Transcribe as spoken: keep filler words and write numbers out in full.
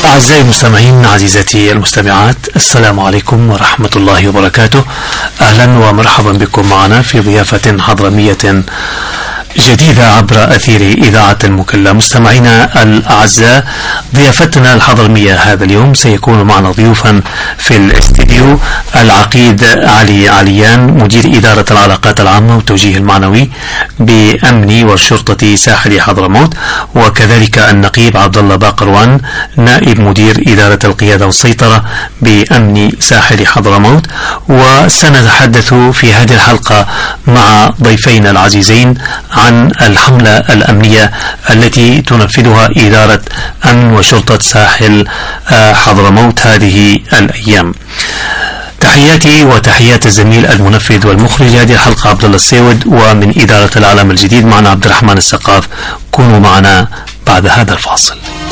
أعزائي المستمعين، عزيزتي المستمعات، السلام عليكم ورحمة الله وبركاته. أهلا ومرحبا بكم معنا في ضيافة حضرمية جديدة عبر أثير إذاعة المكلا. مستمعينا الأعزاء، ضيافتنا الحضرمية هذا اليوم سيكون معنا ضيوفا في الاستديو العقيد علي عليان، مدير إدارة العلاقات العامة والتوجيه المعنوي بأمن والشرطة ساحل حضرموت، وكذلك النقيب عبد الله باقروان، نائب مدير إدارة القيادة والسيطرة بأمن ساحل حضرموت. وسنتحدث في هذه الحلقة مع ضيفين العزيزين عن الحملة الأمنية التي تنفذها إدارة أمن وشرطة ساحل حضرموت هذه الأيام. تحياتي وتحيات الزميل المنفذ والمخرج هذه الحلقة عبد الله السيود، ومن إدارة العالم الجديد معنا عبد الرحمن السقاف. كونوا معنا بعد هذا الفاصل.